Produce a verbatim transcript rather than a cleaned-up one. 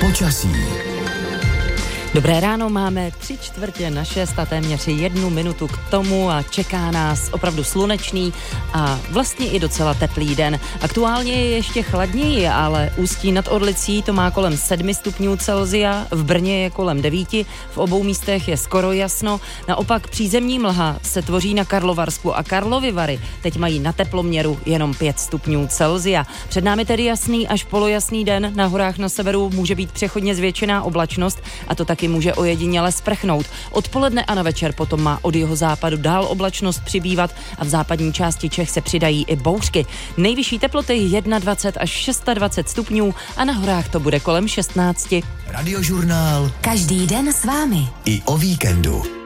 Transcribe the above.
Počasí. Dobré ráno, máme tři čtvrtě na šest a téměř jednu minutu k tomu a čeká nás opravdu slunečný a vlastně i docela teplý den. Aktuálně je ještě chladněji, ale Ústí nad Orlicí to má kolem sedmi stupňů Celsia, v Brně je kolem devíti, v obou místech je skoro jasno. Naopak přízemní mlha se tvoří na Karlovarsku a Karlovy Vary teď mají na teploměru jenom pět stupňů Celsia. Před námi tedy jasný až polojasný den, na horách na severu může být přechodně zvětšená oblačnost a to taky může ojediněle sprchnout. Odpoledne a na večer potom má od jihozápadu dál oblačnost přibývat a v západní části Čech se přidají i bouřky. Nejvyšší teploty dvacet jedna až dvacet šest stupňů a na horách to bude kolem šestnáct. Radiožurnál. Každý den s vámi. I o víkendu.